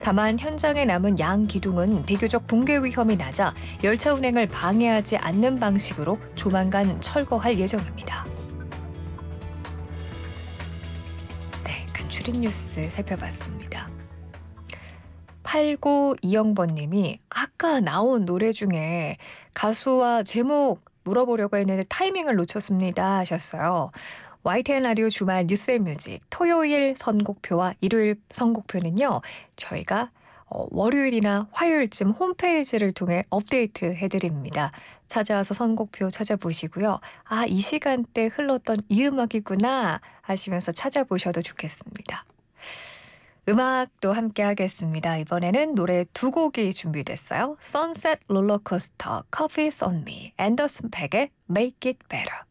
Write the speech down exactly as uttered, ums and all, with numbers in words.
다만 현장에 남은 양 기둥은 비교적 붕괴 위험이 낮아 열차 운행을 방해하지 않는 방식으로 조만간 철거할 예정입니다. 네, 간추린 뉴스 살펴봤습니다. 팔구이영 번님이 아까 나온 노래 중에 가수와 제목 물어보려고 했는데 타이밍을 놓쳤습니다 하셨어요. 와이티엔 라디오 주말 뉴스앤뮤직 토요일 선곡표와 일요일 선곡표는요. 저희가 어, 월요일이나 화요일쯤 홈페이지를 통해 업데이트 해드립니다. 찾아와서 선곡표 찾아보시고요. 아, 이 시간대 흘렀던 이 음악이구나 하시면서 찾아보셔도 좋겠습니다. 음악도 함께 하겠습니다. 이번에는 노래 두 곡이 준비됐어요. Sunset 롤러코스터, Coffee's on Me, 앤더슨 팩의 Make It Better.